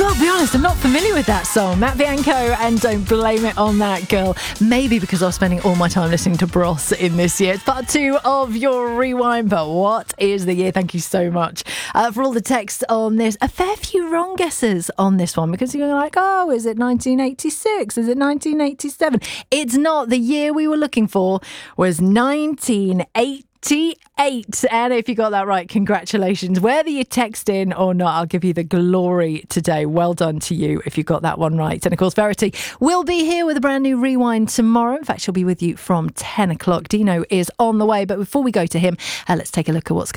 Gotta be honest, I'm not familiar with that song. Matt Bianco and Don't Blame It on That Girl. Maybe because I was spending all my time listening to Bros in this year. It's part 2 of your rewind, but what is the year? Thank you so much for all the text on this. A fair few wrong guesses on this one because you're like, oh, is it 1986? Is it 1987? It's not. The year we were looking for was 1988. And if you got that right, congratulations. Whether you text in or not, I'll give you the glory today. Well done to you if you got that one right. And of course, Verity will be here with a brand new rewind tomorrow. In fact, she'll be with you from 10 o'clock. Dino is on the way. But before we go to him, let's take a look at what's